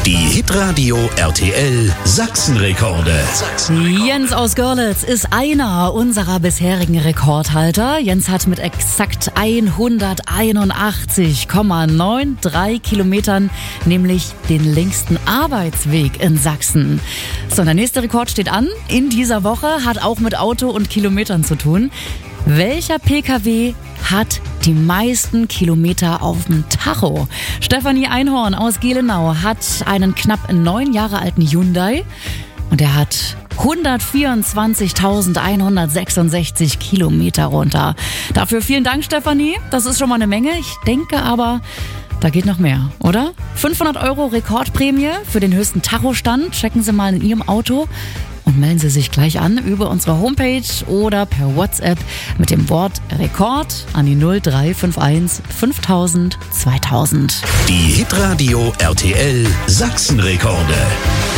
Die Hitradio RTL Sachsenrekorde. Jens aus Görlitz ist einer unserer bisherigen Rekordhalter. Jens hat mit exakt 181,93 Kilometern nämlich den längsten Arbeitsweg in Sachsen. So, der nächste Rekord steht an. In dieser Woche hat auch mit Auto und Kilometern zu tun. Welcher PKW hat die meisten Kilometer auf dem Tacho? Stefanie Einhorn aus Gelenau hat einen knapp 9 Jahre alten Hyundai und er hat 124.166 Kilometer runter. Dafür vielen Dank, Stefanie. Das ist schon mal eine Menge. Ich denke aber, da geht noch mehr, oder? 500 € Rekordprämie für den höchsten Tachostand. Checken Sie mal in Ihrem Auto und melden Sie sich gleich an über unsere Homepage oder per WhatsApp mit dem Wort Rekord an die 0351 5000 2000. Die Hitradio RTL Sachsenrekorde.